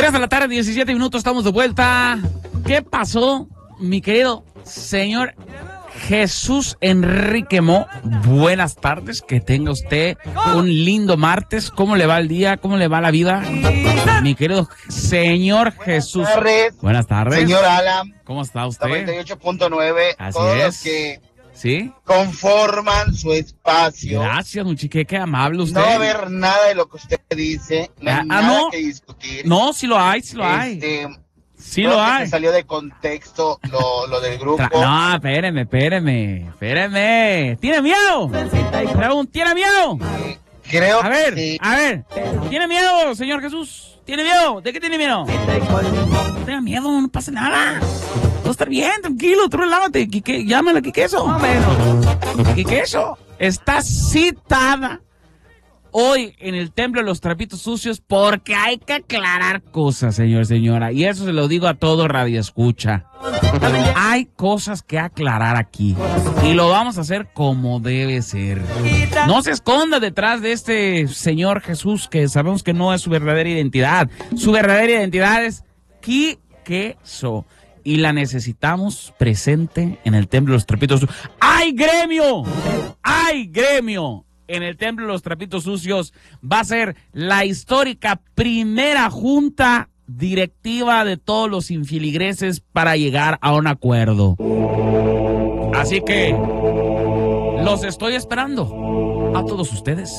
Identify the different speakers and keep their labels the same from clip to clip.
Speaker 1: 3 de la tarde, 17 minutos, estamos de vuelta. ¿Qué pasó, mi querido señor Jesús Enrique Mo? Buenas tardes, que tenga usted un lindo martes. ¿Cómo le va el día? ¿Cómo le va la vida? Mi querido señor Jesús.
Speaker 2: Buenas tardes.
Speaker 1: Buenas tardes.
Speaker 2: Señor Alan.
Speaker 1: ¿Cómo está usted?
Speaker 2: 98.9.
Speaker 1: Así
Speaker 2: todos
Speaker 1: es.
Speaker 2: los que
Speaker 1: ¿Sí?
Speaker 2: conforman su espacio.
Speaker 1: Gracias, muchique, qué amable usted.
Speaker 2: No va a haber nada de lo que usted dice. No hay nada
Speaker 1: no.
Speaker 2: que discutir.
Speaker 1: No, sí lo hay, sí lo hay. Sí lo hay.
Speaker 2: Se salió de contexto lo del grupo.
Speaker 1: No, espéreme. ¿Tiene miedo? ¿Tiene miedo?
Speaker 2: Creo
Speaker 1: A ver,
Speaker 2: que sí.
Speaker 1: ¿Tiene miedo, señor Jesús? ¿Tiene miedo? ¿De qué tiene miedo? No tenga miedo, no pasa nada. Todo está bien, tranquilo, tú relájate. Llámala, Quiqueso. Quiqueso está citada hoy en el Templo de los Trapitos Sucios porque hay que aclarar cosas, señora. Y eso se lo digo a todo Radio Escucha. Hay cosas que aclarar aquí. Y lo vamos a hacer como debe ser. No se esconda detrás de este señor Jesús, que sabemos que no es su verdadera identidad. Su verdadera identidad es Quiqueso. Y la necesitamos presente en el Templo de los Trapitos Sucios. ¡Hay gremio! ¡Hay gremio! En el Templo de los Trapitos Sucios va a ser la histórica primera junta directiva de todos los infiligreses para llegar a un acuerdo. Así que los estoy esperando a todos ustedes,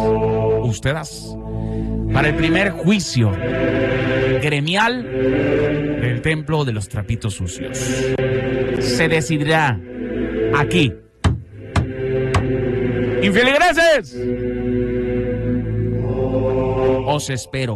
Speaker 1: para el primer juicio gremial del Templo de los Trapitos Sucios. Se decidirá aquí. ¡Infiligreses! Os espero.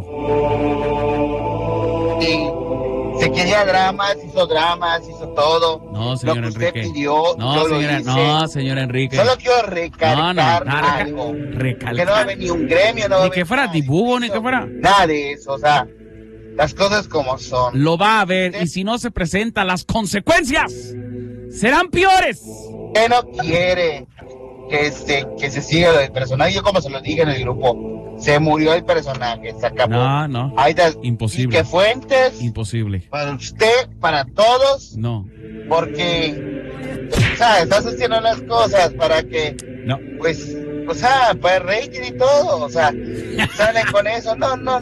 Speaker 2: Sí. Se quería dramas, hizo todo.
Speaker 1: No, señor
Speaker 2: lo que
Speaker 1: Enrique.
Speaker 2: usted pidió,
Speaker 1: No, señor Enrique.
Speaker 2: Solo quiero recalcar algo.
Speaker 1: Recalcar.
Speaker 2: Que no va a haber ni un gremio,
Speaker 1: ni que fuera dibujo, ni que fuera.
Speaker 2: Nada de eso, o sea, las cosas como son.
Speaker 1: Lo va a haber, y si no se presenta, las consecuencias serán peores.
Speaker 2: ¿Qué no quiere que se siga lo del personaje? Yo como se lo dije en el grupo, se murió el personaje, se acabó.
Speaker 1: No, imposible.
Speaker 2: ¿Y qué fuentes?
Speaker 1: Imposible.
Speaker 2: Para usted, para todos.
Speaker 1: No.
Speaker 2: Porque, o sea, estás haciendo las cosas para que,
Speaker 1: no,
Speaker 2: pues, o sea, para el rating y todo, o sea, salen con eso, no.
Speaker 1: No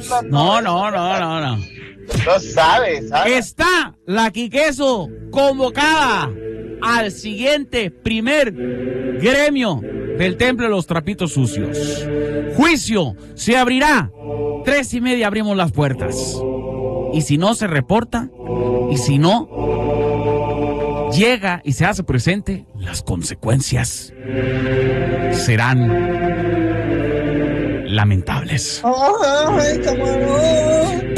Speaker 2: sabes.
Speaker 1: Está la Quiqueso convocada al siguiente primer gremio del Templo de los Trapitos Sucios. Juicio se abrirá 3:30, abrimos las puertas. Y si no se reporta, y si no llega y se hace presente, las consecuencias serán lamentables.
Speaker 2: ¡Ay, camarón!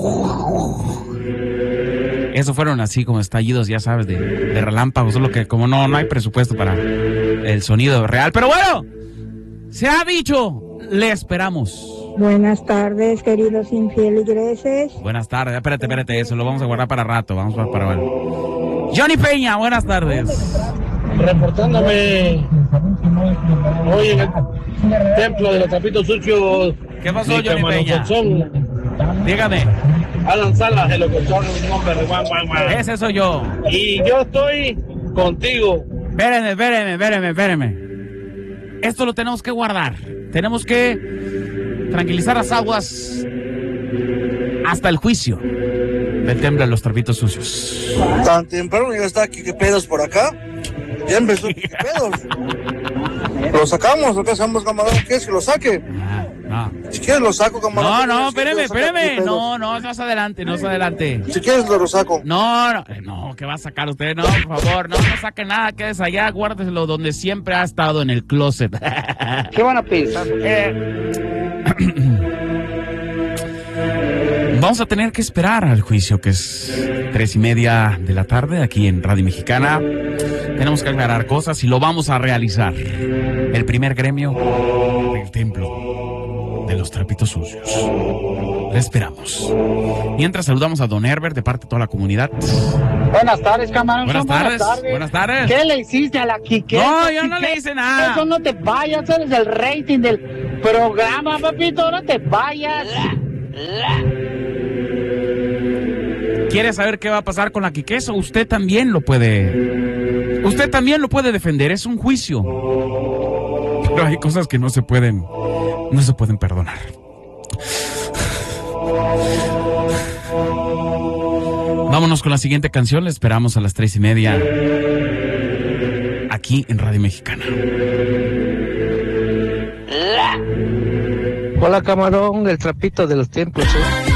Speaker 1: Eso fueron así como estallidos, ya sabes, de relámpagos, solo que como no hay presupuesto para el sonido real. Pero bueno, se ha dicho, le esperamos.
Speaker 3: Buenas tardes, queridos infiligreses.
Speaker 1: Buenas tardes, espérate, eso lo vamos a guardar para rato, vamos para Johnny Peña, buenas tardes.
Speaker 4: Reportándome hoy en el Templo de los Trapitos Sucios.
Speaker 1: ¿Qué pasó, Johnny Peña? Dígame.
Speaker 4: Alan Salas, el locutor, un hombre de
Speaker 1: Ese soy yo.
Speaker 4: Y yo estoy contigo.
Speaker 1: Espéreme. Esto lo tenemos que guardar. Tenemos que tranquilizar las aguas hasta el juicio del Templo de los Trapitos Sucios.
Speaker 5: Tan temprano ya está aquí, ¿qué pedos por acá? Ya empezó, ¿qué pedos? ¿Lo sacamos o qué hacemos, camarón? ¿Quieres que lo saque?
Speaker 1: No.
Speaker 5: Si quieres lo saco, camarón.
Speaker 1: No, espéreme. No, más adelante.
Speaker 5: Si quieres lo saco.
Speaker 1: No, ¿qué va a sacar usted? No, por favor, no saque nada, quédese allá, guárdeselo donde siempre ha estado, en el closet.
Speaker 2: ¿Qué van a pensar?
Speaker 1: Vamos a tener que esperar al juicio, que es 3:30 de la tarde aquí en Radio Mexicana. Tenemos que aclarar cosas y lo vamos a realizar. El primer gremio del Templo de los Trapitos Sucios. Le esperamos. Mientras saludamos a Don Herbert de parte de toda la comunidad.
Speaker 6: Buenas tardes, camarón.
Speaker 1: Buenas tardes.
Speaker 6: ¿Qué le hiciste a la Quique?
Speaker 1: No, yo no le hice nada.
Speaker 6: Eso no te vayas, eres el rating del programa, papito, no te vayas.
Speaker 1: ¿Quiere saber qué va a pasar con la Quiqueso? Usted también lo puede defender, es un juicio. Pero hay cosas que no se pueden perdonar. Vámonos con la siguiente canción, le esperamos a las 3:30 aquí en Radio Mexicana.
Speaker 6: Hola, camarón, el trapito de los tiempos,